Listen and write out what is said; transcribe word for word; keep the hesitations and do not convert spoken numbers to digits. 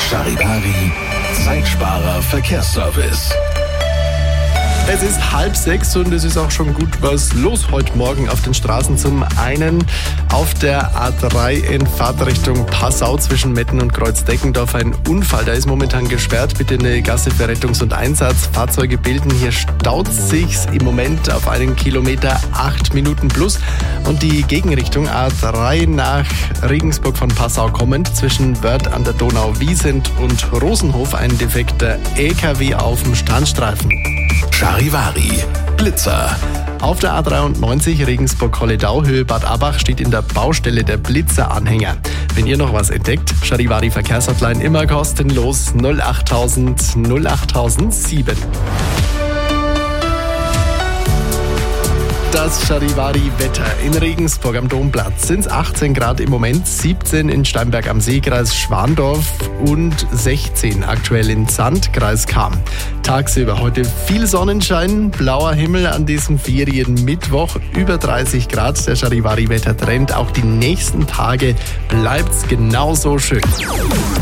Charivari, Zeitsparer Verkehrsservice. Es ist halb sechs und es ist auch schon gut was los heute Morgen auf den Straßen. Zum einen auf der A drei in Fahrtrichtung Passau zwischen Metten und Kreuzdeckendorf ein Unfall. Da ist momentan gesperrt. Bitte eine Gasse für Rettungs- und Einsatz. Fahrzeuge bilden. Hier staut sich's im Moment auf einen Kilometer acht Minuten plus. Und die Gegenrichtung A drei nach Regensburg von Passau kommend zwischen Wörth an der Donau-Wiesent und Rosenhof ein defekter L K W auf dem Standstreifen. Charivari, Blitzer. Auf der A dreiundneunzig Regensburg-Holledau Höhe Bad Abach steht in der Baustelle der Blitzeranhänger. Wenn ihr noch was entdeckt, Charivari Verkehrshotline immer kostenlos null achttausend null achttausend sieben. Das Charivari-Wetter in Regensburg am Domplatz sind es achtzehn Grad im Moment, siebzehn in Steinberg am See, Kreis Schwandorf und sechzehn aktuell in Zand, Kreis Cham. Tagsüber heute viel Sonnenschein, blauer Himmel an diesem Ferienmittwoch, über dreißig Grad. Der Charivari-Wettertrend auch die nächsten Tage bleibt's genauso schön.